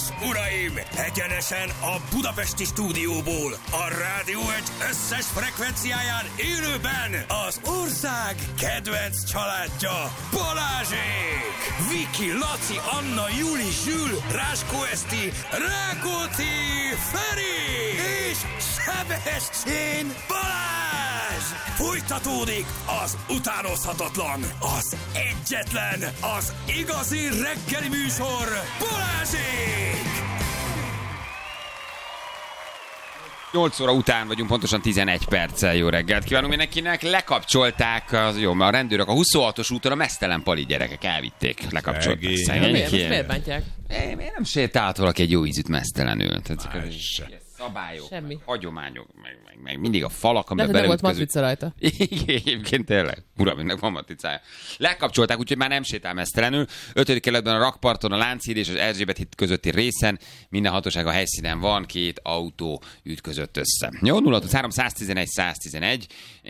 és uraim, egyenesen a budapesti stúdióból, a Rádió Egy összes frekvenciáján élőben az ország kedvenc családja, Balázsék! Viki, Laci, Anna, Juli, Zsül, Ráskó Eszti, Rákóczi, Feri és Sebestyén Balázs! Folytatódik az utánozhatatlan, az egyetlen, az igazi reggeli műsor, Balázsék! 8 óra után vagyunk, pontosan 11 perccel. Jó reggelt kívánunk mindenkinek. Lekapcsolták a rendőrök a 26-os úton a meztelen pali gyerekek. Elvitték, lekapcsolták. Miért bántják? Miért nem sétált valaki egy jó ízűt meztelenül? Szabályok, semmi. Hagyományok, meg mindig a falak, amiben beleütközünk. volt matrica rajta. Egyébként tényleg. Uram, ennek van matricája. Lekapcsolták, úgyhogy már nem sétál meztelenül. 5. kerületben a Rakparton, a Lánchíd és az Erzsébet híd közötti részen minden hatóság a helyszínen van, 2 autó ütközött össze. Jó, 0-3 111 111,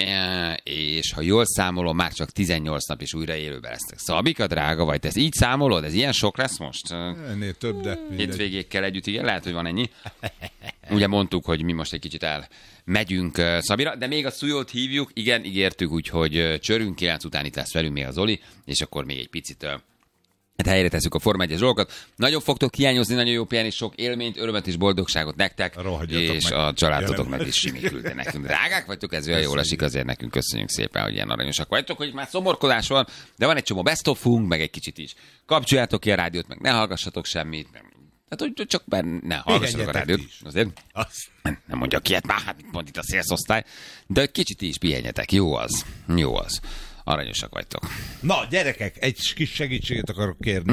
és ha jól számolom, már csak 18 nap is újra élőben lesznek. Szabika, drága vagy, te ezt így számolod? Ez ilyen sok lesz most? Ennél több, de... Hétvégékkel együtt, igen, lehet, hogy van ennyi. Ugye mondtuk, hogy mi most egy kicsit elmegyünk Szabira, de még a Szujót hívjuk, igen, ígértük, úgyhogy csörünk, 9 után itt lesz velünk még az Oli, és akkor még egy picit helyre tesszük a Forma 1-es dolgokat. Nagyon fogtok hiányozni, nagyon jó pihenni, sok élményt, örömet és boldogságot nektek, és meg. A családotoknak is simiküldte nekünk. Drágák vagytok, ez olyan jól esik, azért nekünk köszönjük szépen, hogy ilyen aranyosak vagytok, hogy már szomorkodás van, de van egy csomó best of-unk, meg egy kicsit is. Kapcsoljátok ki a rádiót, meg ne hallgassatok semmit. Hát, hogy csak ne hallgassatok a rádiót. Azért nem mondjak ilyet már, hát pont itt a szélszosztály. De kicsit is pihenjetek. Jó az. Jó az. Aranyosak vagytok. Na, gyerekek, egy kis segítséget akarok kérni.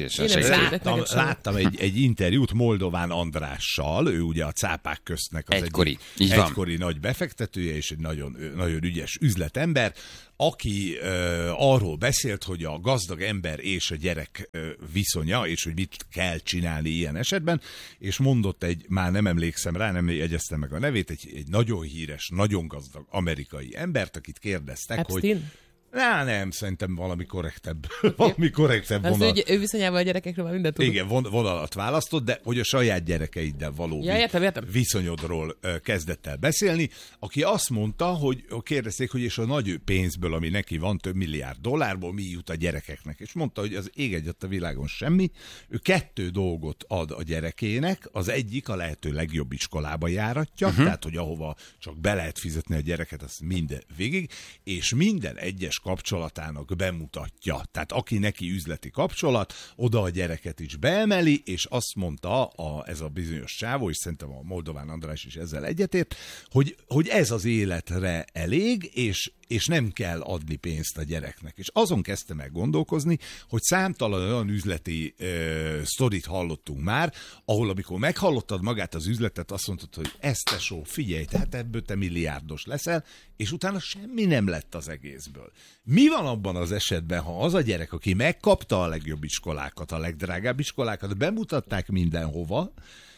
Láttam egy interjút Moldován Andrással, ő ugye a cápák köztnek az egykori nagy befektetője, és egy nagyon, nagyon ügyes üzletember, aki arról beszélt, hogy a gazdag ember és a gyerek viszonya, és hogy mit kell csinálni ilyen esetben, és mondott már nem emlékszem rá, nem jegyeztem meg a nevét, egy nagyon híres, nagyon gazdag amerikai embert, akit kérdeztek, Epstein? hogy... Nem, szerintem valami korrektebb vonal. Ő viszonyával a gyerekekről már mindent tudunk. Igen, vonalat választott, de hogy a saját gyerekeiddel való viszonyodról kezdett el beszélni, aki azt mondta, hogy kérdezték, hogy és a nagy pénzből, ami neki van, több milliárd dollárból, mi jut a gyerekeknek. És mondta, hogy az ég egyet a világon semmi. Ő 2 dolgot ad a gyerekének, az egyik a lehető legjobb iskolába járatja, tehát hogy ahova csak be lehet fizetni a gyereket, azt minden végig, és minden egyes kapcsolatának bemutatja. Tehát aki neki üzleti kapcsolat, oda a gyereket is beemeli, és azt mondta ez a bizonyos csávó, és szerintem a Moldován András is ezzel egyetért, hogy ez az életre elég, és nem kell adni pénzt a gyereknek. És azon kezdtem meg gondolkozni, hogy számtalan olyan üzleti sztorit hallottunk már, ahol amikor meghallottad magát az üzletet, azt mondtad, hogy ezt tesó, figyelj, tehát ebből te milliárdos leszel, és utána semmi nem lett az egészből. Mi van abban az esetben, ha az a gyerek, aki megkapta a legjobb iskolákat, a legdrágább iskolákat, bemutatták mindenhova,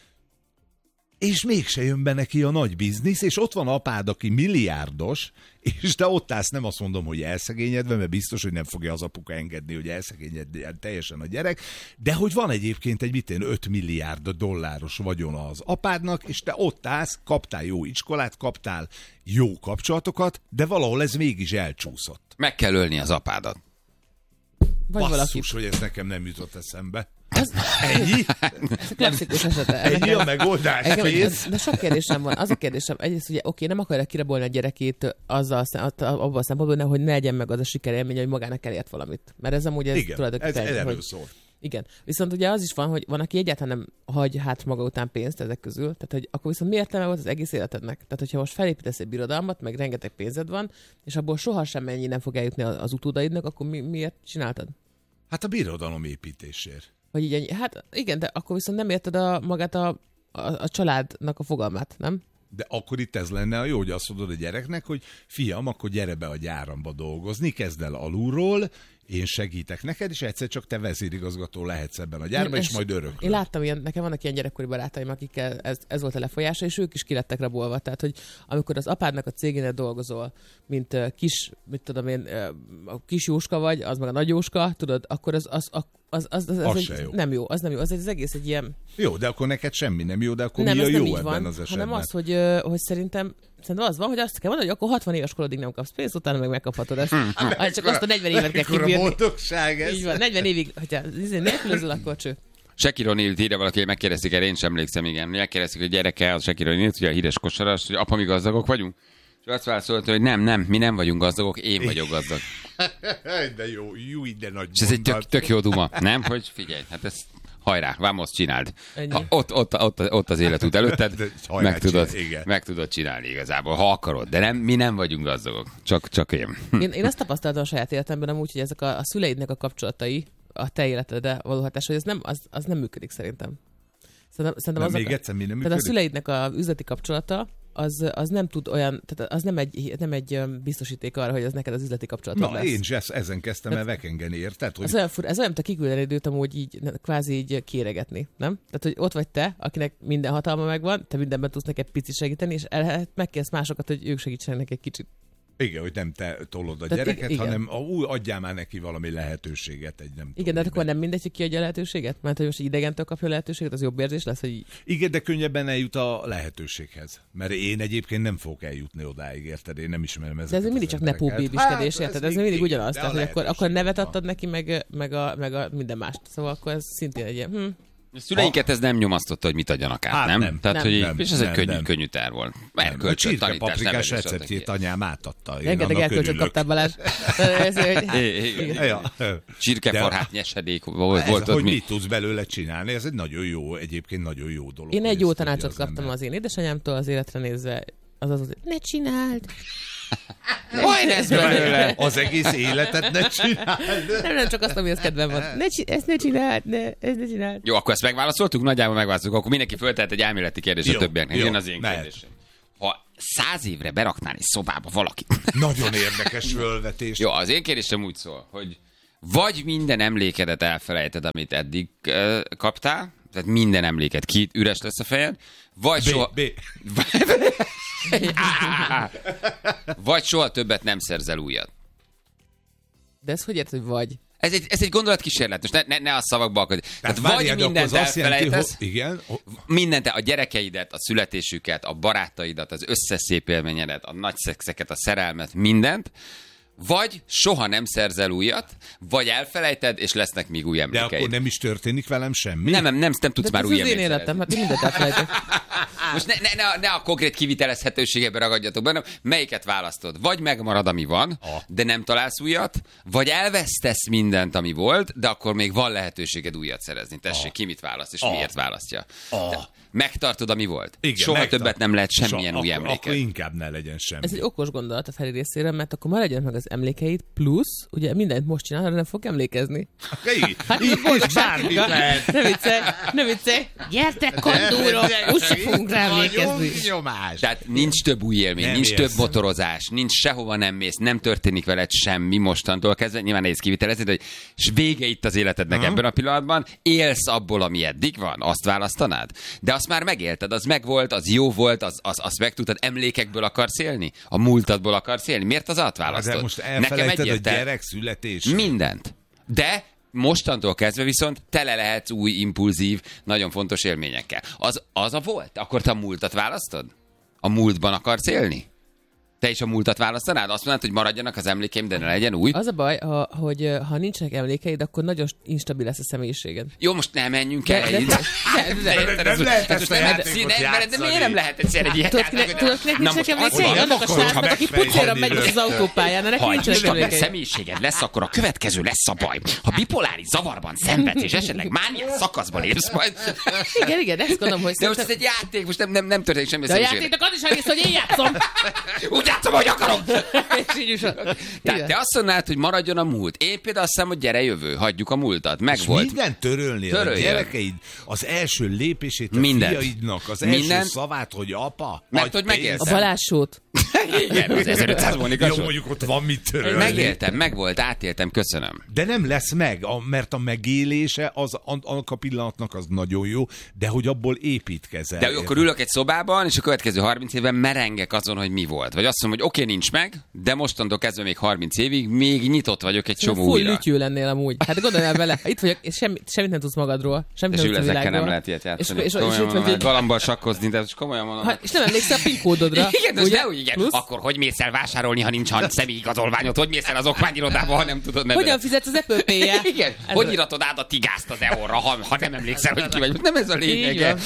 és mégse jön be neki a nagy biznisz, és ott van apád, aki milliárdos, és te ott állsz, nem azt mondom, hogy elszegényedve, mert biztos, hogy nem fogja az apuka engedni, hogy elszegényedjen teljesen a gyerek, de hogy van egyébként egy 5 milliárd dolláros vagyona az apádnak, és te ott állsz, kaptál jó iskolát, kaptál jó kapcsolatokat, de valahol ez mégis elcsúszott. Meg kell ölni az apádat. Basszus, hogy ez nekem nem jutott eszembe. Ennyi? Ez a klasszikus esete. Ennyi a megoldás. De sok kérdésem van. Az a kérdésem, egyrészt ugye nem akarja kirabolni a gyerekét abban a szempontból, hogy ne legyen meg az a sikerélmény, hogy magának elért valamit. Mert ez amúgy tulajdonképpen... Igen, ez erről szól. Igen. Viszont ugye az is van, hogy van, aki egyáltalán nem hagy hát maga után pénzt ezek közül. Tehát, hogy akkor viszont mi értelme volt az egész életednek? Tehát, hogyha most felépítesz egy birodalmat, meg rengeteg pénzed van, és abból sohasem ennyi nem fog eljutni az utódaidnak, akkor miért csináltad? Hát a birodalom építésért. Vagy így, hát igen, de akkor viszont nem érted magát a családnak a fogalmát, nem? De akkor itt ez lenne a jó, hogy azt mondod a gyereknek, hogy fiam, akkor gyere be a gyáramba dolgozni, kezd el alulról, én segítek neked, és egyszer csak te vezérigazgató lehetsz ebben a gyárban, és majd öröklöd. Én láttam ilyen, nekem vannak ilyen gyerekkori barátaim, akikkel ez volt a lefolyása, és ők is kilettek rabolva. Tehát, hogy amikor az apádnak a cégénél dolgozol, mint kis, mit tudom én, a kis Jóska vagy, az meg a nagy Jóska, tudod, akkor az jó. Nem jó, az egész egy ilyen... Jó, de akkor neked semmi nem jó, de akkor nem, mi a jó ebben van, az esetben? hanem az, hogy szerintem az van, hogy azt kell mondani, hogy akkor 60 éves korodig nem kapsz pénzt, utána meg megkaphatod ezt. Csak azt a 40 évet kell kibírni. Boldogság ez. Így van, 40 évig, hogyha nélkülözöl, akkor cső. Shaquille O'Neal írja valaki, hogy megkérdezték erre, én sem emlékszem, igen. Megkérdezték, hogy gyereke, az Shaquille O'Neal, ugye a híres kosaras, hogy apa, mi gazdagok vagyunk? És azt válaszolta, hogy nem, mi nem vagyunk gazdagok, én vagyok gazdag. De jó, de nagy. És ez egy tök jó duma, nem? Hogy figyelj, hát ez hajrá, vámosz, csináld. Ott az életút előtted, meg tudod csinálni igazából, ha akarod. De mi nem vagyunk gazdagok, csak én. Én azt tapasztaltam a saját életemben amúgy, hogy ezek a szüleidnek a kapcsolatai, a te életedre való hatás, hogy ez nem működik szerintem. Szerintem még egyszer mi nem működik? Tehát a szüleidnek a üzleti kapcsolata, az nem tud olyan, tehát az nem egy biztosíték arra, hogy az neked az üzleti kapcsolatod lesz. Én is ezen kezdtem el vekengeni, érted? Hogy... Ez olyan, mint a kiküldeni időt amúgy így, kvázi így kéregetni, nem? Tehát, hogy ott vagy te, akinek minden hatalma megvan, te mindenben tudsz neked picit segíteni, és megkérsz másokat, hogy ők segítsenek neked kicsit. Igen, hogy nem te tolod a gyereket, hanem adjál már neki valami lehetőséget. Igen, de akkor nem mindegy, hogy ki adja a lehetőséget? Mert hogy most idegentől kapja a lehetőséget, az jobb érzés lesz, hogy... Igen, de könnyebben eljut a lehetőséghez. Mert én egyébként nem fogok eljutni odáig, érted? Én nem ismerem ezeket. De ez mindig csak nepó bébiskedés, érted? Ez mindig ugyanaz. Tehát, hogy akkor nevet adtad neki, meg a minden mást. Szóval akkor ez szintén egy ilyen... A szüleinket ez nem nyomasztotta, hogy mit adjanak át, nem? Tehát, hogy és ez egy könnyű terv volt. A csirkepaprikás receptjét anyám átadta. Rengeteg elkölcsöt kaptál, Balázs. Csirkefarhát nyesedék volt ott. Hogy mit tudsz belőle csinálni, ez egy nagyon jó, egyébként nagyon jó dolog. Én egy jó tanácsot kaptam az én édesanyámtól az életre nézve. Az, ne csináld! Hogy lesz belőle? Az egész életet ne csináld. Nem, csak azt, amihez kedvem van. Ezt ne csináld, ezt ne csináld. Jó, akkor ezt megválaszoltuk? Nagyjából megválaszoltuk. Akkor mindenki föltehet egy elméleti kérdést a többieknek. Jön az én kérdésem. Ha 100 évre beraknál egy szobába valakit. Nagyon érdekes fölvetés. Jó, az én kérdésem úgy szól, hogy vagy minden emlékedet elfelejted, amit eddig kaptál, tehát minden emléket üres lesz a fejed, vagy vagy soha többet nem szerzel újat. De ez hogy érted, hogy vagy? Ez egy gondolatkísérlet, most ne a szavakba akad. Tehát vagy mindent elfelejtesz, mindent, a gyerekeidet, a születésüket, a barátaidat, az összes szép élményedet, a nagy szexeket, a szerelmet, mindent, vagy soha nem szerzel újat, vagy elfelejted, és lesznek még új emlékeid. De akkor nem is történik velem semmi? Nem tudsz már új emlékeid. Ez az én életem, hát mindent elfelejtek. Most ne a konkrét kivitelezhetőségebe ragadjatok benne, melyiket választod? Vagy megmarad, ami van, de nem találsz újat, vagy elvesztesz mindent, ami volt, de akkor még van lehetőséged újat szerezni. Tessék, ki mit választ, és miért választja. Megtartod, ami volt. Igen, soha többet nem lehet semmilyen új emléket. Akkor inkább ne legyen semmi. Ez egy okos gondolat a Feri részére, mert akkor maradjanak meg az emlékeid, plusz, ugye mindent most csinál, de nem fog emlékezni. Hát bármit lehet. Ne viccelj. Gyertek, kandúrok, úgyse fogunk rá emlékezni. Tehát nincs több új élmény, nincs több motorozás, nincs sehova nem mész, nem történik veled semmi mostantól kezdve, nyilván nehéz kivitelezni, de és vége itt az életednek ebben a pillanatban, élsz abból, ami eddig van, azt választanád? De azt már megélted, az megvolt, az jó volt, azt megtudtad, emlékekből akarsz élni? A múltadból akarsz élni? Miért az választod? De most elfelejted a gyerek születését. Mindent. De mostantól kezdve viszont tele lehetsz új, impulzív, nagyon fontos élményekkel. Az a volt? Akkor te a múltat választod? A múltban akarsz élni? Te is a múltat választanád? Azt mondod, hogy maradjanak az emlékeim, de ne legyen új? Az a baj, hogy ha nincsenek emlékeid, akkor nagyon instabil lesz a személyiséged. Jó, most nem menjünk el. De miért nem lehet egyszer egy ilyet? Tudod, kinek nincs emlékeid? Annak a srácnak, aki pucéra megy az autópályán, ennek nincs emlékeid. Ha személyiséged lesz, akkor a következő lesz a baj. Ha bipoláris zavarban szenvedsz, és esetleg mániás szakaszban érsz majd. Igen, ezt gondolom, hogy de most ez egy játék, most nem történik semmi. De a játéknak az is egész, hogy én játszom. Játszom, hogy akarok! Tehát te azt mondnád, hogy maradjon a múlt. Én például azt hiszem, hogy gyere jövő, hagyjuk a múltat. Megvolt. Mindent törölni a gyerekeid, az első lépését a fiaidnak, az első szavát, hogy apa. Mert hogy megéltem. A Balázs-sót. Igen, az 1500 Monika Jó, Show. mondjuk ott van mit törölni. Megéltem, megvolt, átéltem, köszönöm. De nem lesz meg, mert a megélése annak a pillanatnak az nagyon jó, de hogy abból építkezel. De akkor ülök egy szobában, és a következő 30 évben merengek azon, hogy mi volt. Vagy azt mondom, hogy oké, nincs meg, de mostantól kezdve még 30 évig még nyitott vagyok egy csomó full újra. lütyű lennél amúgy. Hát gondolj el vele, itt vagyok, és semmit nem tudsz magadról. Semmit És nem tudsz a ezekkel nem világról. lehet ilyet játszani. És Komolyan itt mondom, vagy galambal sakkozni, de komolyan mondom. és nem emlékszel a PIN kódodra. Igen, de ugye? de úgy, igen. Plusz? Akkor hogy mész el vásárolni, ha nincs személyigazolványod? Hogy mész el az okmányirodába, ha nem tudod nevedet? Hogyan fizetsz az Apple Pay-jel? Igen. Hogy iratod át a tigázt az EON-ra, ha nem emlékszel, hogy ki vagy? Nem ez a lényege.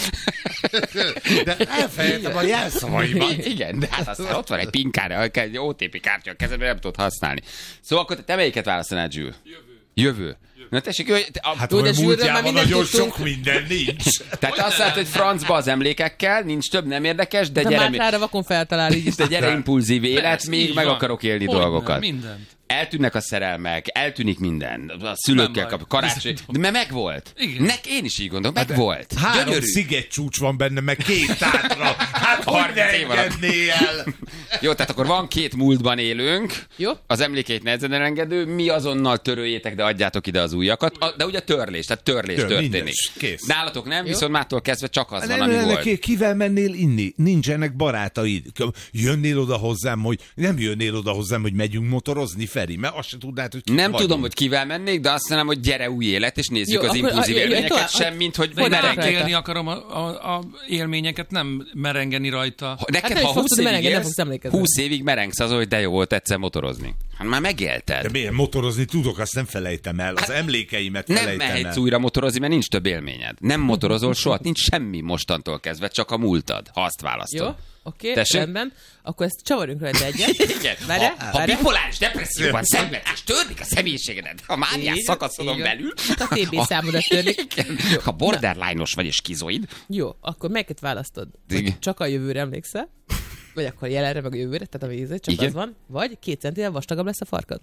De elfelejtem a jelszavaimat. Igen, de hát aztán ott van egy PIN kártya, egy OTP kártya a kezedben, nem tudod használni. Szóval akkor te melyiket választanád, Zsül? Jövő. Na tessék, Hát Jó, de a Zsülről már múltjában mindent nagyon tudtunk. sok minden nincs. tehát azt látod, hogy francba az emlékekkel, nincs több, nem érdekes, de De gyere, Mátrára vakon feltalál így is. de gyere impulzív élet, Persze, még így meg van. akarok élni Hogyne, dolgokat. mindent. Eltűnnek a szerelmek, eltűnik minden, a szülőkkel Nem baj. kap, karácsony, de mert megvolt. Igen. Én is így gondolom, megvolt. 3 Gyönyörű. szigetcsúcs van benne, meg 2 tátra. Hát hogy 30 ne év alatt. engedné el? Jó, tehát akkor van 2 múltban élünk, Jó. az emlékeit nehezen elengedő, mi azonnal töröljétek, de adjátok ide az újakat, de ugye törlés, tehát törlés történik. Minden, kész. Nálatok nem, viszont mától kezdve csak az van, Nem, ami volt. kivel mennél inni? Nincsenek barátaid. Jönnél oda hozzám, hogy nem jönnél oda hozzám, hogy megyünk motorozni, Feri, mert azt se tudnád, hogy Nem tudom, hogy kivel mennék, de azt mondom, hogy gyere új élet, és nézzük Jó, az akkor- impulzív jó, élményeket, tovább- semmint, hogy De én merengek. átélni akarom a élményeket, nem merengeni rajta. Neked, nem is ha fogsz 20 tudni évig merengeni, nem élsz, fogsz emlékezni. 20 évig merengsz azon, hogy de jó volt egyszer motorozni. Hát már megélted. De miért motorozni tudok, azt nem felejtem el. Az emlékeimet Nem felejtem mehetsz el. újra motorozni, mert nincs több élményed. Nem motorozol soha, nincs semmi mostantól kezdve, csak a múltad, ha azt választod. Jó, oké, Tessék? rendben. Akkor ezt csavarjunk rajta egyet. Igen. Várjál, Ha várjál. bipoláris depresszióban szenvedsz, törnik a személyiségedet. A mániás Így, szakaszodon így van. belül. A TB számodat törnik. Igen. Ha borderline-os vagy és skizoid. Jó, akkor melyiket választod? Igen. Hogy csak a jövőre emlékszel? Vagy akkor jelenre, meg a jövőre, tehát a vízre, csak Igen. az van? Vagy 2 centivel vastagabb lesz a farkad?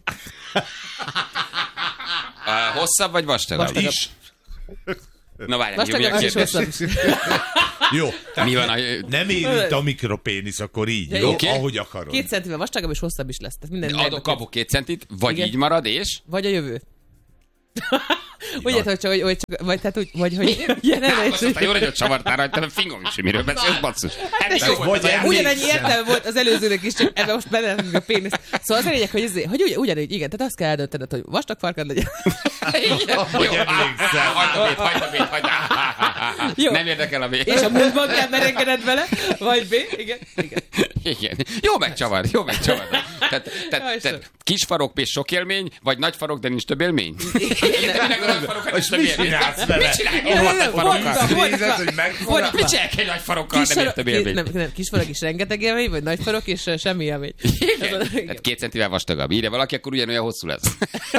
Hosszabb vagy vastagabb? Vastagabb. Is. Na várjál, Vastagabb jövő és kérdés. hosszabb. Jó. Mi van a... Nem érint a mikropénisz, akkor így, Ja, jó? oké. Ahogy akarod. 2 centivel vastagabb és hosszabb is lesz. Tehát minden Adok, meglepő. kapok 2 centit, vagy Igen. így marad, és... Vagy a jövő. Úgy érted, hogy csak, vagy tehát úgy, vagy hogy jelenre Azt mondta, jó, hogy ott csavartál rajta, nem fingom is, hogy miről beszélsz, basszus. Vagy ugyanannyi értelme volt az előzőnek is, csak ebben most benne a pénisz. Szóval az a lényeg, hogy ugyanúgy, igen, tehát azt kell eldöntened, hogy vastag farkad legyen. Jó, emlékszel. hagyd a bét. Jó. Nem érdekel a bét. És a múltban kell merengeded vele, vagy B, igen. Igen. Jó megcsavar. Tehát kisfarok és sok élmény, vagy nagy farok, de nincs több élmény? Tényleg a nagy farokkal nincs több mit élmény. csinálsz vele? Mit csinálj? Nagy farokkal. Nézed, hogy megfogad. Mit csinálják egy nagy farokkal, nem ér több élmény? Nem, kisfarok is rengeteg élmény, vagy nagy farok és semmi élmény. Igen. Tehát 2 centivel vastagabb. Írja valaki, akkor ugyanolyan hosszú lesz.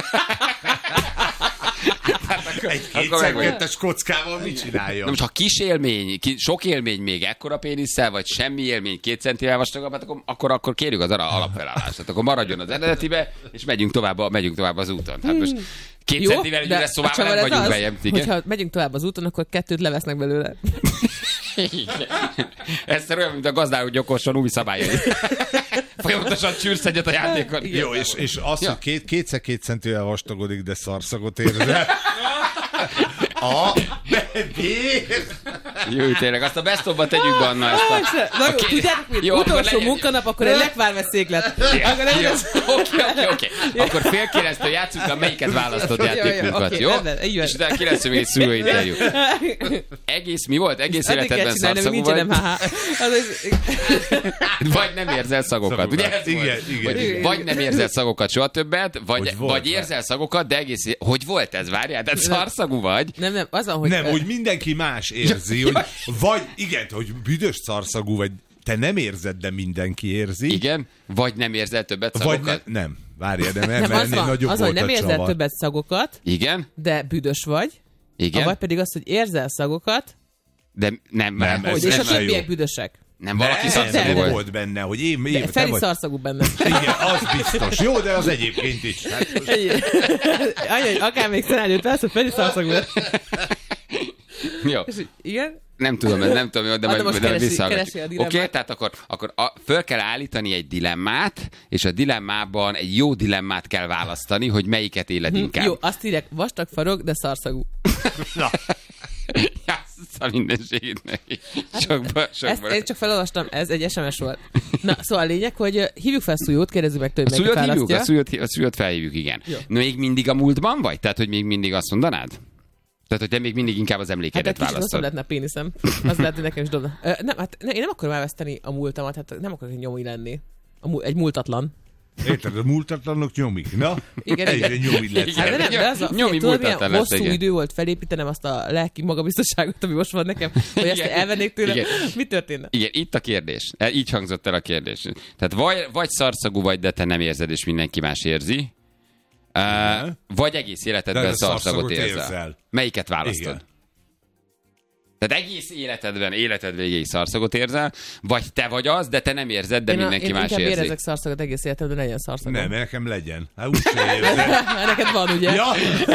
Egy Akkor meg vagy. 2 kockával mit csináljon? Na most, ha kis élmény, sok élmény még ekkora pénisszel, vagy semmi élmény 2 centivel vastagabb, hát akkor kérjük az alapfelállást. Tehát akkor maradjon az eredetibe, és megyünk tovább az úton. Hát most 2 centivel egy üres szobában nem vagyunk bejebb. Hogyha megyünk tovább az úton, akkor 2 levesznek belőle. Ez olyan, mint a gazdáló gyokorson új szabályai. Folyamatosan csűrsz egyet a játékon. Jó, és az, hogy 2x2 centivel vastagodik, de szarszagot érzel. Jó, tényleg, azt a best of-ba tegyük be, Anna. Na jó, tudjátok mit? Jó, akkor Utolsó legyen. munkanap, akkor egy lekvármeszéklet. Akkor legyen az... Oké. Akkor fél 9-től játszunk, a melyiket választott játékunkat, oké, jó? rendben, így van. És utána 9 még egy szülőinterjú. Mi volt? Egész Addig kell életedben csinálni, hogy szarszagú nincsen vagy? MHH. Vagy nem érzel szagokat. Ugye ez Igen, volt? igen. Vagy nem érzel szagokat soha többet, Hogy volt vagy érzel szagokat, de egész... Hogy volt ez? Várjál, de szarszagú vagy? Nem, az van, hogy... Nem, úgy mindenki más érzi, hogy vagy igen, hogy büdös szarszagú vagy, te nem érzed, de mindenki érzi. Igen? Vagy nem érzel többet Vagy szagokat? nem, várjál, de Nem, mert az ennél van, nagyobb hogy volt nem a érzel csavar. többet szagokat, Igen? de büdös vagy. Igen? Vagy pedig az, hogy érzel szagokat, De nem, Nem, ez hogy és a nem többiek jó. büdösek. nem valaki Nem, szarszagú de- volt. volt benne, hogy én De te Feri vagy. szarszagú benne. Igen, az biztos. Jó, de az egyébként is. Hát most Anya, akár még szenálőt vesz, hogy Feri szarszagú lett. Jó. Igen? Nem tudom, de majd visszahallgatjuk. Oké, tehát akkor föl kell állítani egy dilemmát, és a dilemmában egy jó dilemmát kell választani, hogy melyiket éled inkább. Jó, azt írják, vastag farok, de szarszagú. Na. Jássza mindenségét neki. Sokba. Ezt én csak felolvastam, ez egy SMS volt. Na, szóval a lényeg, hogy hívjuk fel Szújót, kérdezzük meg tőle, hogy választja. A Szújót felhívjuk, igen. Jó. Még mindig a múltban vagy? Tehát, hogy még mindig azt mondanád? Tehát, hogy te még mindig inkább az emlékedet választod. Hát egy lehetne a péniszem. Az lehet, hogy nekem is dobna. Én nem akarom elveszteni a múltamat, hát nem akarok nyomi lenni. Egy múltatlan. Érted, a múltatlanok nyomik, na? Igen. Egyre nyomid lesz. Hát de az nyomi múltatlan lesz, hosszú idő volt felépítenem azt a lelki magabiztosságot, ami most van nekem, hogy ezt elvennék tőle. Igen. Mi történne? Igen, itt a kérdés. Így hangzott el a kérdés. Tehát vagy szarszagú vagy, de te nem érzed, és mindenki más érzi. Vagy egész életedben szarszagot érzel. Melyiket választod? Igen. Tehát egész életed végéig szarszagot érzel, vagy te vagy az, de te nem érzed, de mindenki más érzi. Én inkább érezek szarszagot egész életedben, legyen szarszagom. Nem, nekem legyen. Hát úgyse érzem. Neked van, ugye? Ja.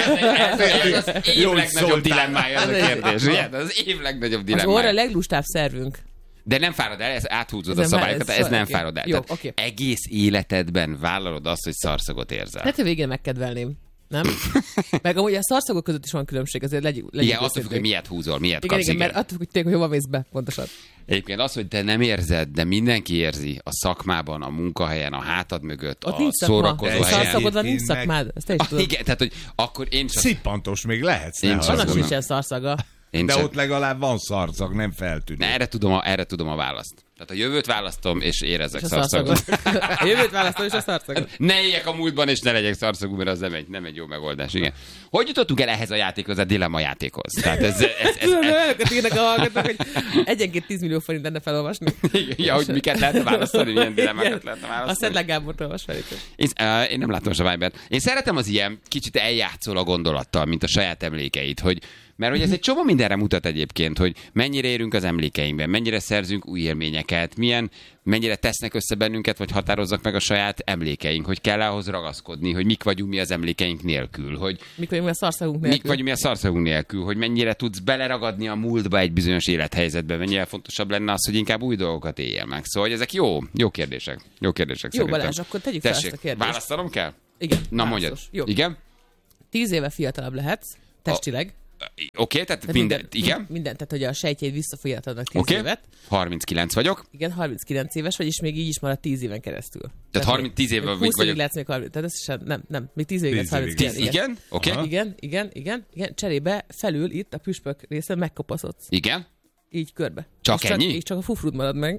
Ez az év legnagyobb dilemmája ez a kérdés. Az év legnagyobb dilemmája. Az orra a leglustább szervünk. De nem fárad el, áthúzod a szabályokat, ez nem fárad el. Jó, egész életedben vállalod azt, hogy szarszagot érzel. Hát, hogy végén megkedvelném. Nem? Meg amúgy a szarszagok között is van különbség, azért legyünk igen, attól függ, hogy miért húzol, miért kapsz. Igen, mert attól függ, hogy hova mész be, pontosan. Egyébként az, hogy te nem érzed, de mindenki érzi a szakmában, a munkahelyen, a hátad mögött, ott a szórakozó helyen. Szarszagod van, nincs szakmád. Ezt te is tudod. Igen, tehát, hogy akkor én csak... Szippantos még lehetsz. Annak sincsen szarszaga. De ott legalább van szarszag, nem feltűnő. Erre tudom a választ. Tehát a jövőt választom, és érezek szarszagot. A jövőt választom, és a szarszagot. Ne éljek a múltban, és ne legyek szarszagú, mert az nem egy jó megoldás. Igen. Hogy jutottunk el ehhez a játékhoz, a dilemma játékhoz? Tehát ez írnak a hallgatók, hogy egyenként 10 millió forint lenne felolvasni. Ja, hogy miket lehetne választani, milyen dilemmákat lehetne választani. A Szedlák Gábort olvas fel. Én nem látom a Vibert. Én szeretem az ilyen, kicsit eljátszol a gondolattal, mint a saját emlékeit, mert hogy ez egy csomó mindenre mutat egyébként, hogy mennyire érünk az emlékeinkben, mennyire szerzünk új élményeket, mennyire tesznek össze bennünket, vagy határozzak meg a saját emlékeink, hogy kell ahhoz ragaszkodni, hogy mik vagyunk mi az emlékeink nélkül, hogy mik vagyunk mi a szarszagunk nélkül, hogy mennyire tudsz beleragadni a múltba egy bizonyos élethelyzetbe, mennyire fontosabb lenne az, hogy inkább új dolgokat éljél meg. Szóval hogy ezek jó kérdések. Jó Balázs, akkor tegyük fel ezt a kérdést. Választanom kell? Igen. Na mondjad. Igen? 10 éve fiatalabb lehetsz, testileg. Oké, tehát minden, igen. Minden, tehát hogy a sejtjeid visszafolyatadnak 10 évet. 39 vagyok. Igen, 39 éves vagy, és még így is marad 10 éven keresztül. Tehát 10 évvel vagyok. 20 évig lehetsz még 30, tehát ez sem, nem, még 10 évig lehetsz 39. Igen, oké. Igen, cserébe felül itt a püspök részen megkopaszodsz. Igen. Így körbe. Csak ennyi? Így csak a fufrud marad meg.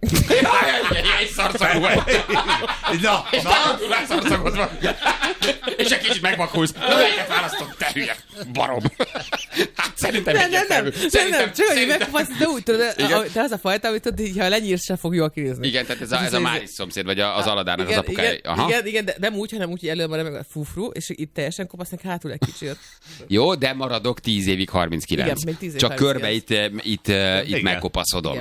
Egy szarszagú vagy. Na, szarszagod van. És egy kicsit megvakulsz. Melyiket választott, te hülye barom. Hát szerintem nem. Csak hogy megkapaszod, de úgy tudod, te az a fajta, amit tudod, ha lenyírsz, se fog jól kinézni. Igen, tehát ez a Máris szomszéd, vagy az Aladának az apukája. Igen, de nem úgy, hanem úgy, hogy elől marad meg a fufru, és itt teljesen kopasznak hátul egy kicsit. Jó, de maradok 10 évig 39. Igen, még 10 évig csak körbe itt megkopaszodom.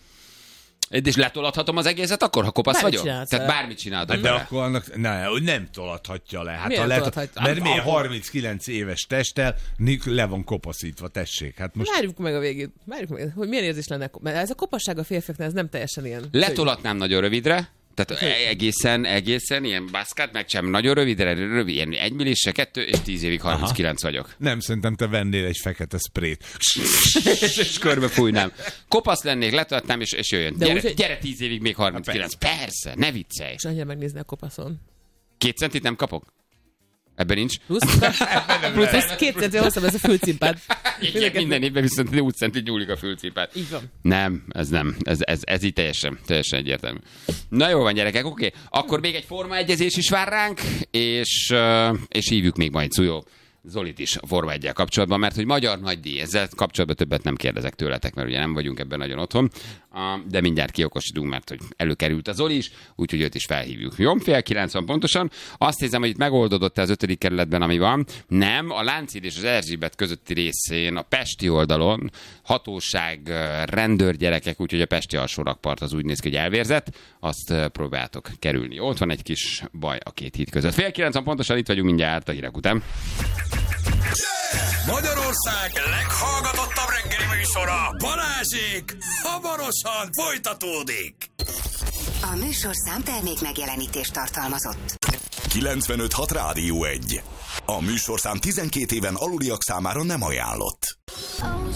És letolathatom az egészet akkor, ha kopasz vagyok? Tehát bármit csinálod. De akkor annak nem tolathatja le. Hát mert miért 39 éves testtel le van kopaszítva, tessék. Hát most... Várjuk meg a végét. Hogy milyen érzés lenne. Mert ez a kopasság a férfiaknál, ez nem teljesen ilyen. Letolatnám nagyon rövidre. Tehát egészen ilyen baszkát, meg sem nagyon rövid, ilyen 1 millissel, 2 és 10 évig 39 vagyok. Nem, szerintem te vennél egy fekete sprayt. és körbe fújnám. Kopasz lennék, letolatnám, és jöjjön. Gyere 10 évig még 39. Persze, ne viccelj. És annyira megnézni a kopaszon. 2 centit nem kapok? Ebben nincs. Plusz 2 centit hosszabb ez a fülcimpád. Igen, minden évben viszont 20 centit nyúlik a fülcimpád. Így van. Nem. Ez így teljesen egyértelmű. Na jó van, gyerekek, oké. Akkor még egy formaegyezés is vár ránk, és hívjuk még majd Zolit is a Forma 1-jel kapcsolatban, mert hogy magyar nagydíj, ezzel kapcsolatban többet nem kérdezek tőletek, mert ugye nem vagyunk ebben nagyon otthon, de mindjárt kiokosítunk, mert hogy előkerült a Zoli is, úgyhogy őt is felhívjuk. Jó, 8:30 pontosan. Azt hiszem, hogy itt megoldódott az 5. kerületben, ami van. Nem, a Lánchíd és az Erzsébet közötti részén, a pesti oldalon hatóság, rendőrgyerekek, úgyhogy a pesti alsórakpart az úgy néz ki, hogy elvérzett, azt próbáltok kerülni. Ott van egy kis baj a két híd között. 8:30 pontosan itt vagyunk mindjárt a hírek után. Magyarország leghallgatottabb reggeli műsora, Balázsék, hamarosan folytatódik. A műsorszám termék megjelenítést tartalmazott. 95.6 Rádió 1. A műsorszám 12 éven aluliak számára nem ajánlott.